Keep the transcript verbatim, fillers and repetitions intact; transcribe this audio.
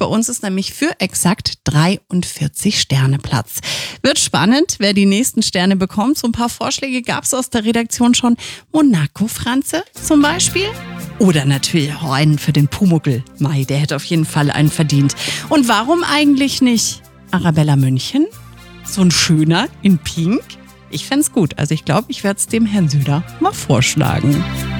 Bei uns ist nämlich für exakt dreiundvierzig Sterne Platz. Wird spannend, wer die nächsten Sterne bekommt. So ein paar Vorschläge gab es aus der Redaktion schon. Monaco Franze zum Beispiel. Oder natürlich auch einen für den Pumuckl. Mai, der hätte auf jeden Fall einen verdient. Und warum eigentlich nicht Arabella München? So ein schöner in Pink? Ich fänd's gut. Also ich glaube, ich werde es dem Herrn Söder mal vorschlagen.